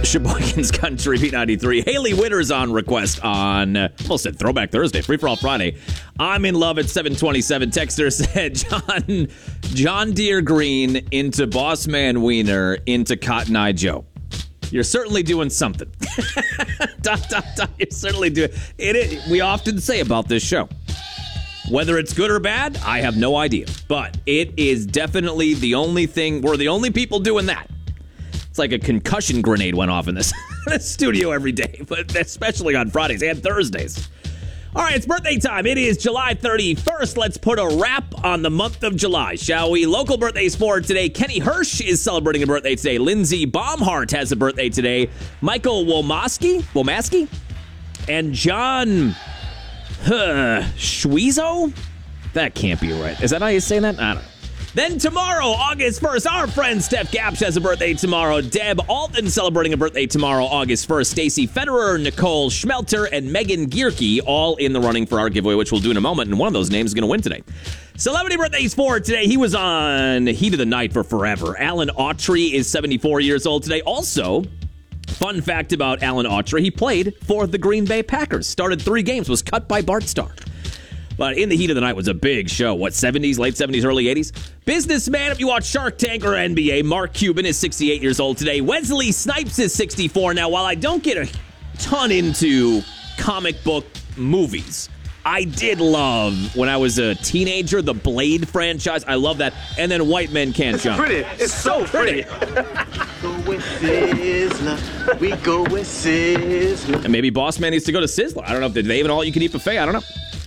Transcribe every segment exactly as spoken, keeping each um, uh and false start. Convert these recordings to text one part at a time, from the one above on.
Sheboygan's Country B ninety-three. Haley Witter's on request on, uh, almost said Throwback Thursday, Free For All Friday. I'm in love at seven twenty-seven. Texter said, John, John Deere Green into Boss Man Wiener into Cotton Eye Joe. You're certainly doing something. dot, dot, dot. You're certainly doing it. it. We often say about this show, whether it's good or bad, I have no idea. But it is definitely the only thing, we're the only people doing that. It's like a concussion grenade went off in this, this studio every day, but especially on Fridays and Thursdays. All right, it's birthday time. It is July thirty-first. Let's put a wrap on the month of July, shall we? Local birthdays for today. Kenny Hirsch is celebrating a birthday today. Lindsay Baumhart has a birthday today. Michael Womaski, Womaski, and John huh, Schwiezo? That can't be right. Is that how you say that? I don't know. Then tomorrow, August first, our friend Steph Gapsch has a birthday tomorrow. Deb Alton celebrating a birthday tomorrow, August first. Stacy Federer, Nicole Schmelter, and Megan Gierke all in the running for our giveaway, which we'll do in a moment. And one of those names is going to win today. Celebrity birthdays for today. He was on Heat of the Night for forever. Alan Autry is seventy-four years old today. Also, fun fact about Alan Autry, he played for the Green Bay Packers. Started three games, was cut by Bart Starr. But In the Heat of the Night was a big show. What, seventies, late seventies, early eighties? Businessman, if you watch Shark Tank or N B A, Mark Cuban is sixty-eight years old today. Wesley Snipes is sixty-four. Now, while I don't get a ton into comic book movies, I did love, when I was a teenager, the Blade franchise. I love that. And then White Men Can't Jump. It's pretty. It's so pretty. Go with Sizzler. We go with Sizzler. And maybe Boss Man needs to go to Sizzler. I don't know if they have an all-you-can-eat buffet. I don't know.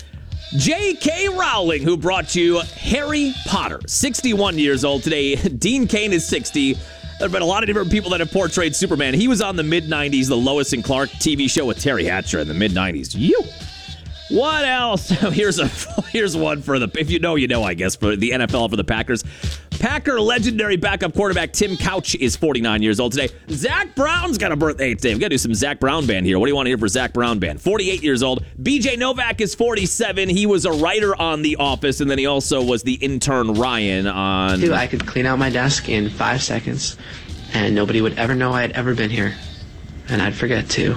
J K. Rowling, who brought you Harry Potter, sixty-one years old today. Dean Cain is sixty. There have been a lot of different people that have portrayed Superman. He was on the mid-nineties, the Lois and Clark T V show with Terry Hatcher in the mid-nineties. You. What else? Here's a here's one for the, if you know, you know, I guess, for the N F L for the Packers. Packer legendary backup quarterback Tim Couch is forty-nine years old today. Zach Brown's got a birthday today. We've got to do some Zach Brown Band here. What do you want to hear for Zach Brown Band? forty-eight years old. B J Novak is forty-seven. He was a writer on The Office, and then he also was the intern Ryan on... I could clean out my desk in five seconds, and nobody would ever know I had ever been here. And I'd forget, too.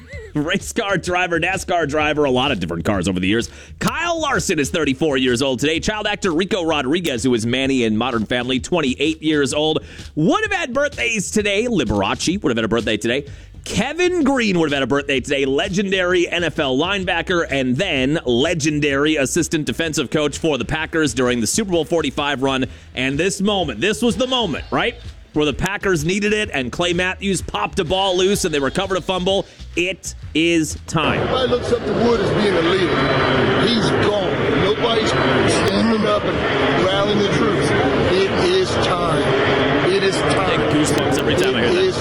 Race car driver, NASCAR driver, a lot of different cars over the years. Kyle Larson is thirty-four years old today. Child actor Rico Rodriguez, who is Manny in Modern Family, twenty-eight years old. Would have had birthdays today. Liberace would have had a birthday today. Kevin Green would have had a birthday today. Legendary N F L linebacker and then legendary assistant defensive coach for the Packers during the Super Bowl forty-five run. And this moment, this was the moment, right? Where the Packers needed it, and Clay Matthews popped a ball loose, and they recovered a fumble. It is time. Everybody looks up to Wood as being a leader. He's gone. Nobody's standing up and rallying the troops. It is time. It is time. I get goosebumps every time I hear that. It is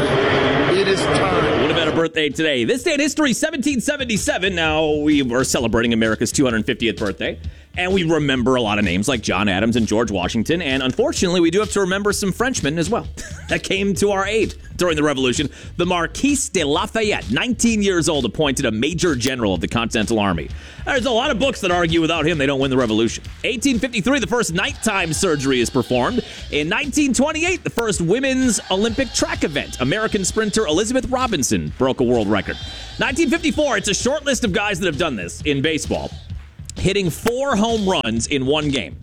time. It is time. Would have had a birthday today. This day in history, seventeen seventy-seven. Now, we were celebrating America's two hundred fiftieth birthday. And we remember a lot of names like John Adams and George Washington. And unfortunately, we do have to remember some Frenchmen as well that came to our aid during the Revolution. The Marquis de Lafayette, nineteen years old, appointed a major general of the Continental Army. There's a lot of books that argue without him they don't win the Revolution. eighteen fifty-three, the first nighttime surgery is performed. In nineteen twenty-eight, the first women's Olympic track event. American sprinter Elizabeth Robinson broke a world record. nineteen fifty-four, it's a short list of guys that have done this in baseball, hitting four home runs in one game.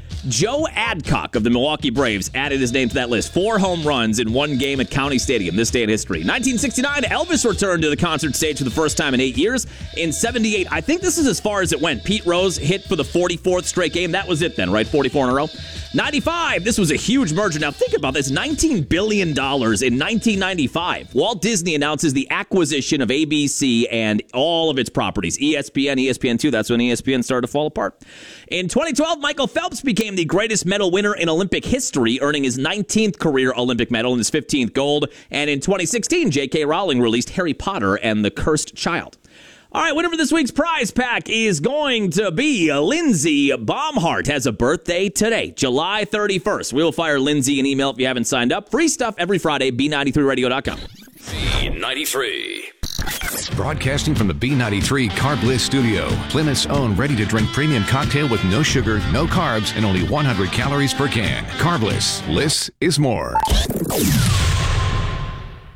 Joe Adcock of the Milwaukee Braves added his name to that list. Four home runs in one game at County Stadium, this day in history. nineteen sixty-nine, Elvis returned to the concert stage for the first time in eight years. In seventy-eight, I think this is as far as it went. Pete Rose hit for the forty-fourth straight game. That was it then, right? forty-four in a row. ninety-five, this was a huge merger. Now think about this, nineteen billion dollars in nineteen ninety-five. Walt Disney announces the acquisition of A B C and all of its properties. E S P N, E S P N two, that's when E S P N started to fall apart. In twenty twelve, Michael Phelps became the greatest medal winner in Olympic history, earning his nineteenth career Olympic medal and his fifteenth gold. And in twenty sixteen, J K. Rowling released Harry Potter and the Cursed Child. All right, winner for this week's prize pack is going to be Lindsay Baumhart. Has a birthday today, July thirty-first. We'll fire Lindsay an email if you haven't signed up. Free stuff every Friday, B ninety-three radio dot com. B ninety-three. Broadcasting from the B ninety-three Carb Bliss studio, Plymouth's own ready-to-drink premium cocktail with no sugar, no carbs, and only one hundred calories per can. Carb Bliss. Bliss is more.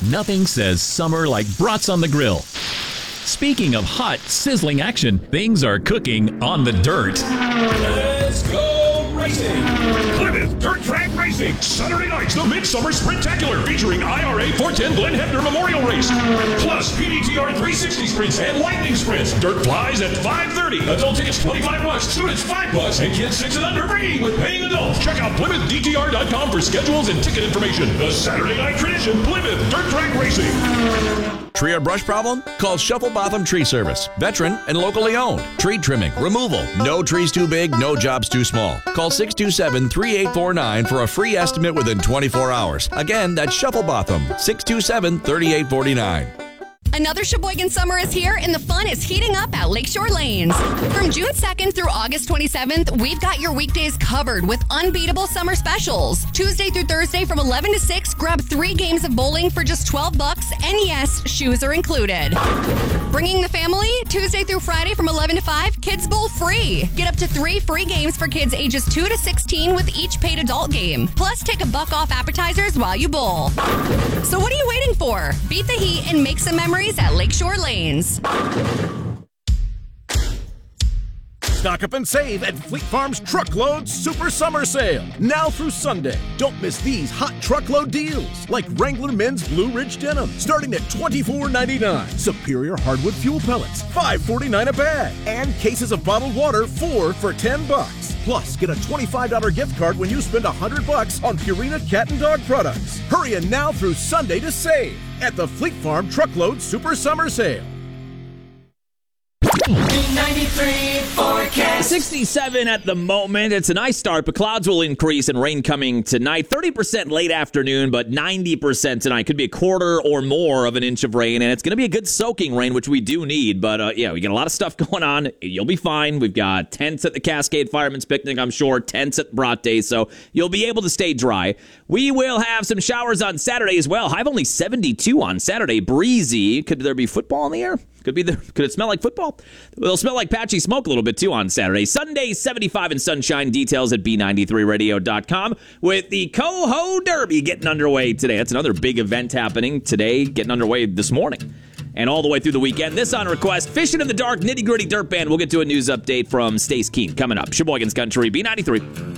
Nothing says summer like brats on the grill. Speaking of hot, sizzling action, things are cooking on the dirt. Let's go racing! Plymouth Dirt Track Racing, Saturday nights, the Midsummer Sprintacular, featuring I R A four ten Glenn Hefner Memorial Race, plus P D T R three sixty sprints and lightning sprints. Dirt flies at five thirty. Adult tickets twenty-five bucks, students five bucks, and kids six and under free with paying adults. Check out Plymouth D T R dot com for schedules and ticket information. The Saturday night tradition, Plymouth Dirt Track Racing. Tree or brush problem? Call Shuffle Botham Tree Service. Veteran and locally owned. Tree trimming, removal. No trees too big, no jobs too small. Call six two seven, three eight four nine for a free estimate within twenty-four hours. Again, that's Shuffle Botham, six two seven, three eight four nine. Another Sheboygan summer is here, and the fun is heating up at Lakeshore Lanes. From June second through August twenty-seventh, we've got your weekdays covered with unbeatable summer specials. Tuesday through Thursday from eleven to six, grab three games of bowling for just twelve bucks, and yes, shoes are included. Bringing the family, Tuesday through Friday from eleven to five, kids bowl free. Get up to three free games for kids ages two to sixteen with each paid adult game. Plus, take a buck off appetizers while you bowl. So what are you waiting for? Beat the heat and make some memories at Lakeshore Lanes. Stock up and save at Fleet Farm's Truckload Super Summer Sale. Now through Sunday. Don't miss these hot truckload deals. Like Wrangler Men's Blue Ridge Denim, starting at twenty-four ninety-nine. Superior Hardwood Fuel Pellets, five forty-nine a bag. And cases of bottled water, four for ten bucks. Plus, get a twenty-five dollars gift card when you spend one hundred bucks on Purina Cat and Dog products. Hurry in now through Sunday to save at the Fleet Farm Truckload Super Summer Sale. B ninety-three forecast. sixty-seven at the moment. It's a nice start, but clouds will increase and rain coming tonight. thirty percent late afternoon, but ninety percent tonight. Could be a quarter or more of an inch of rain, and it's going to be a good soaking rain, which we do need. But, uh, yeah, we got a lot of stuff going on. You'll be fine. We've got tents at the Cascade Fireman's Picnic, I'm sure, tents at Brat Day, so you'll be able to stay dry. We will have some showers on Saturday as well. High of only seventy-two on Saturday. Breezy. Could there be football in the air? Could be the, could it smell like football? It'll smell like patchy smoke a little bit, too, on Saturday. Sunday, seventy-five and sunshine. Details at B ninety-three radio dot com with the Coho Derby getting underway today. That's another big event happening today, getting underway this morning. And all the way through the weekend. This on request, Fishing in the Dark, Nitty Gritty Dirt Band. We'll get to a news update from Stace Keen coming up. Sheboygan's Country, B ninety-three.